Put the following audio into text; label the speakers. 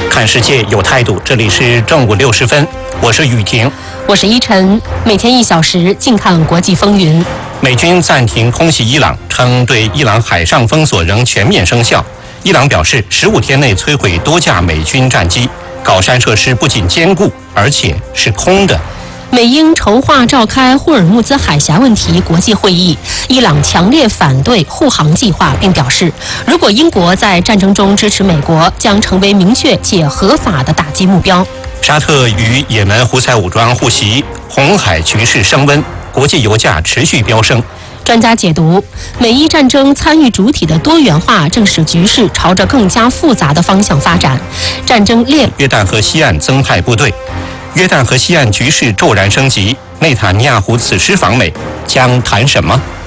Speaker 1: 看世界有态度，这里是正午6时分，我是雨婷，
Speaker 2: 我是依晨。每天1小时，静看国际风云。
Speaker 1: 美军暂停空袭伊朗，称对伊朗海上封锁仍全面生效。伊朗表示，15天内摧毁多架美军战机，高山设施不仅坚固，而且是空的。
Speaker 2: 美英筹划召开霍尔木兹海峡问题国际会议，伊朗强烈反对护航计划，并表示，如果英国在战争中支持美国，将成为明确且合法的打击目标。
Speaker 1: 沙特与也门胡塞武装互袭，红海局势升温，国际油价持续飙升。
Speaker 2: 专家解读，美伊战争参与主体的多元化正使局势朝着更加复杂的方向发展。战争列
Speaker 1: 约旦河西岸增派部队，约旦河西岸局势骤然升级，内塔尼亚胡此时访美将谈什么？